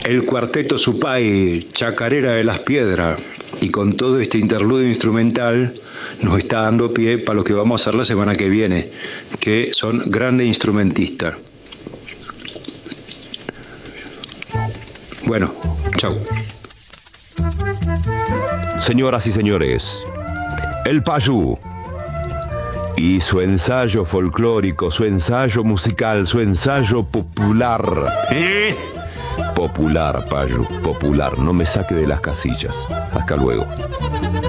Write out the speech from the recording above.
El cuarteto Supay, Chacarera de las Piedras, y con todo este interludio instrumental nos está dando pie para lo que vamos a hacer la semana que viene, que son grandes instrumentistas. Bueno, chau. Señoras y señores, el Payú y su ensayo folclórico, su ensayo musical, su ensayo popular. Popular, Payú, popular. No me saque de las casillas. Hasta luego.